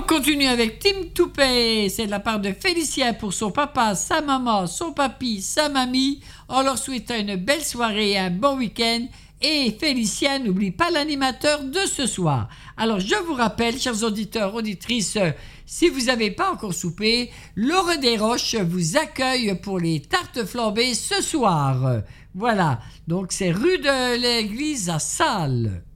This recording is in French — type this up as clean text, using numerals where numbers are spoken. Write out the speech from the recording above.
continue avec Tim Toupet. C'est de la part de Félicien pour son papa, sa maman, son papy, sa mamie. On leur souhaite une belle soirée et un bon week-end. Et Félicien, n'oublie pas l'animateur de ce soir. Alors, je vous rappelle, chers auditeurs, auditrices, si vous n'avez pas encore soupé, Laure Desroches vous accueille pour les tartes flambées ce soir. Voilà, donc c'est rue de l'Église à Salles.